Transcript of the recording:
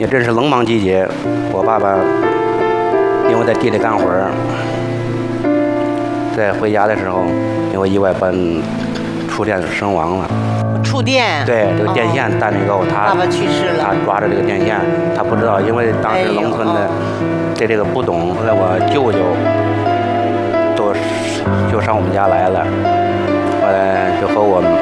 也正是冷忙季节，我爸爸因为在地里干活儿，在回家的时候，因为意外触电身亡了。 触电？ 对，这个电线断了以后，他爸爸去世了。 他抓着这个电线，他不知道，因为当时农村的对这个不懂。后来我舅舅就上我们家来了，后来就和我